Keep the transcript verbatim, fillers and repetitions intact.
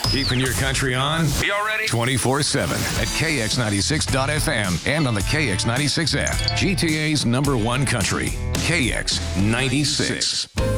Keeping your country on. Y'all ready? twenty-four seven at K X ninety-six dot F M and on the K X ninety-six app. G T A's number one country. K X ninety-six.